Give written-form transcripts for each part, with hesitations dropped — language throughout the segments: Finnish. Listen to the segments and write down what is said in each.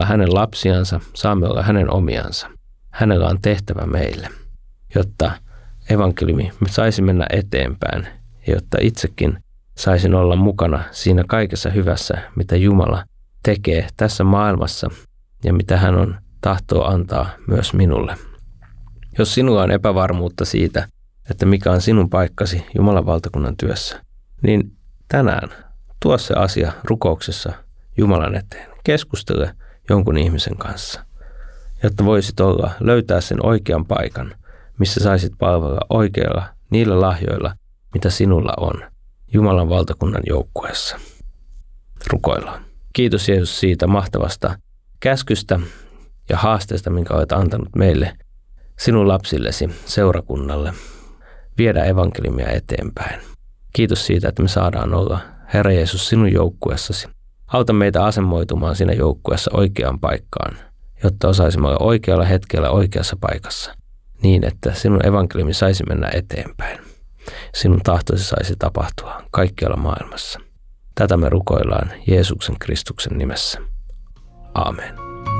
hänen lapsiansa, saamme olla hänen omiansa. Hänellä on tehtävä meille, jotta evankeliumi me saisi mennä eteenpäin ja jotta itsekin saisin olla mukana siinä kaikessa hyvässä, mitä Jumala tekee tässä maailmassa ja mitä hän on tahtoo antaa myös minulle. Jos sinulla on epävarmuutta siitä, että mikä on sinun paikkasi Jumalan valtakunnan työssä, niin tänään tuo se asia rukouksessa Jumalan eteen. Keskustele jonkun ihmisen kanssa, jotta voisit löytää sen oikean paikan, missä saisit palvella oikealla niillä lahjoilla, mitä sinulla on Jumalan valtakunnan joukkueessa. Rukoillaan. Kiitos Jeesus siitä mahtavasta käskystä ja haasteesta, minkä olet antanut meille, sinun lapsillesi, seurakunnalle, viedä evankeliumia eteenpäin. Kiitos siitä, että me saadaan olla, Herra Jeesus, sinun joukkueessasi. Auta meitä asemoitumaan siinä joukkueessa oikeaan paikkaan, jotta osaisimme olla oikealla hetkellä oikeassa paikassa, niin että sinun evankeliumi saisi mennä eteenpäin. Sinun tahtoisi saisi tapahtua kaikkialla maailmassa. Tätä me rukoillaan Jeesuksen Kristuksen nimessä. Aamen.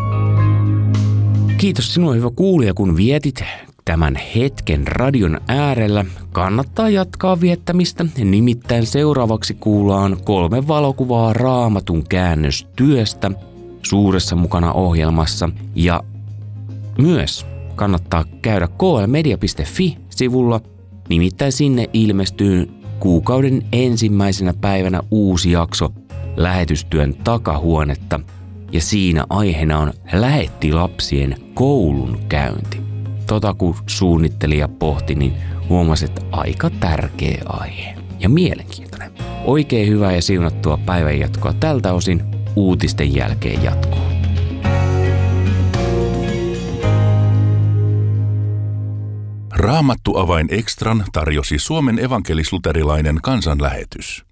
Kiitos sinulle, hyvä kuulija, kun vietit tämän hetken radion äärellä. Kannattaa jatkaa viettämistä, nimittäin seuraavaksi kuullaan 3 valokuvaa Raamatun käännöstyöstä Suuressa mukana -ohjelmassa. Ja myös kannattaa käydä klmedia.fi-sivulla, nimittäin sinne ilmestyy kuukauden ensimmäisenä päivänä uusi jakso Lähetystyön takahuonetta. Ja siinä aiheena on lähettilapsien koulun käynti. Kun suunnittelija pohti, niin huomasi, että aika tärkeä aihe ja mielenkiintoinen. Oikein hyvää ja siunattua päivänjatkoa tältä osin. Uutisten jälkeen jatkuu. Raamattu Avain Extran tarjosi Suomen evankelis-luterilainen kansanlähetys.